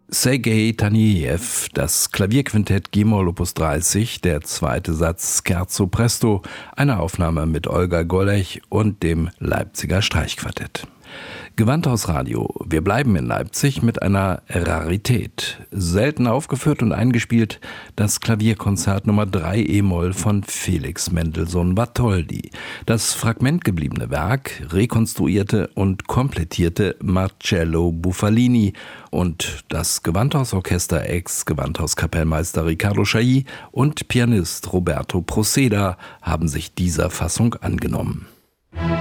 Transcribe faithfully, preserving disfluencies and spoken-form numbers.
Sergei Tanejew, das Klavierquintett G-Moll Opus dreißig, der zweite Satz Scherzo Presto, eine Aufnahme mit Olga Gollech und dem Leipziger Streichquartett. Gewandhaus Radio. Wir bleiben in Leipzig mit einer Rarität. Selten aufgeführt und eingespielt das Klavierkonzert Nummer drei E-Moll von Felix Mendelssohn Bartholdy. Das fragmentgebliebene Werk rekonstruierte und komplettierte Marcello Bufalini und das Gewandhausorchester Ex-Gewandhauskapellmeister Riccardo Chailly und Pianist Roberto Proceda haben sich dieser Fassung angenommen.